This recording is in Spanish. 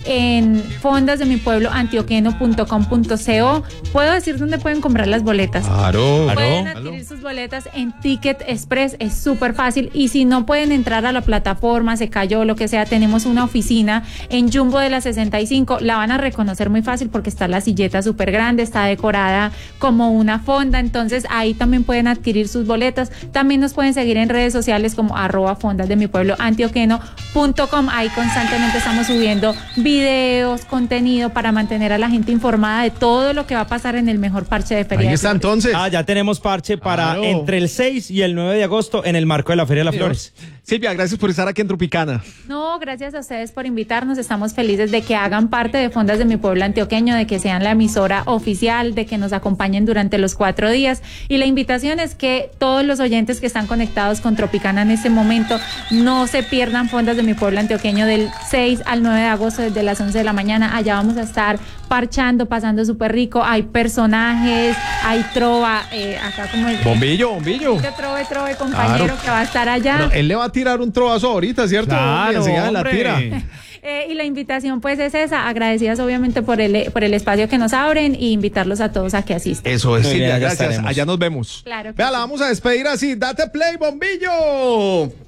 en fondasdemipuebloantioqueno.com.co. ¿Puedo decir dónde pueden comprar las boletas? Claro. Pueden adquirir sus boletas en Ticket Express, es súper fácil. Y si no pueden entrar a la plataforma, se cayó, lo que sea, tenemos una oficina en Jumbo de la 65. La van a reconocer muy fácil porque está la silleta súper grande, está decorada como una fonda. Entonces ahí también pueden adquirir sus boletas. También nos pueden seguir en redes sociales como @fondasdemipuebloantioqueno.com. Ahí constantemente estamos subiendo videos, contenido para mantener a la gente informada de todo lo que va a pasar en el mejor parche de Feria Ahí de está Flores. entonces. Ya tenemos parche para entre el 6 y el 9 de agosto en el marco de la Feria de las Flores. Silvia, gracias por estar aquí en Tropicana. No, gracias a ustedes por invitarnos. Estamos felices de que hagan parte de Fondas de mi Pueblo Antioqueño, de que sean la emisora oficial, de que nos acompañen durante los 4 días. Y la invitación es que todos los oyentes que están conectados con Tropicana en este momento no se pierdan Fondas de mi Pueblo Antioqueño del 6 al 9 de agosto desde las 11 de la mañana. Allá vamos a estar parchando, pasando súper rico. Hay personajes, hay trova, acá como el Bombillo. trove, compañero, Claro. que va a estar allá. No, él le va a tirar un trovazo ahorita, ¿cierto? Claro, Enseguida la hombre. tira. Y la invitación pues es esa, agradecidas obviamente por el espacio que nos abren y invitarlos a todos a que asistan. Eso es, Muy Silvia, bien, allá gracias. estaremos. Allá nos vemos. Claro que Vea, sí. la vamos a despedir así. Date play, bombillo.